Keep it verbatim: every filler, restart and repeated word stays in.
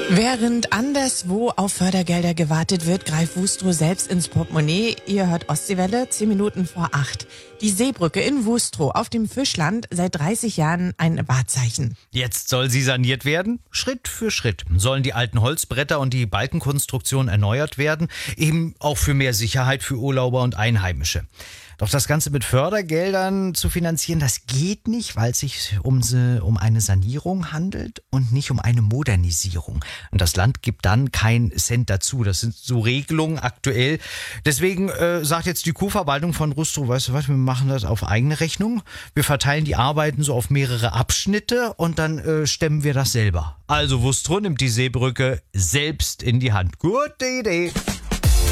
Während anderswo auf Fördergelder gewartet wird, greift Wustrow selbst ins Portemonnaie. Ihr hört Ostseewelle, zehn Minuten vor acht. Die Seebrücke in Wustrow auf dem Fischland, seit dreißig Jahren ein Wahrzeichen. Jetzt soll sie saniert werden. Schritt für Schritt sollen die alten Holzbretter und die Balkenkonstruktion erneuert werden. Eben auch für mehr Sicherheit für Urlauber und Einheimische. Doch das Ganze mit Fördergeldern zu finanzieren, das geht nicht, weil es sich um, um eine Sanierung handelt und nicht um eine Modernisierung. Und das Land gibt dann keinen Cent dazu. Das sind so Regelungen aktuell. Deswegen äh, sagt jetzt die Kurverwaltung von Wustrow, weißt du was, wir machen das auf eigene Rechnung. Wir verteilen die Arbeiten so auf mehrere Abschnitte und dann äh, stemmen wir das selber. Also Wustrow nimmt die Seebrücke selbst in die Hand. Gute Idee.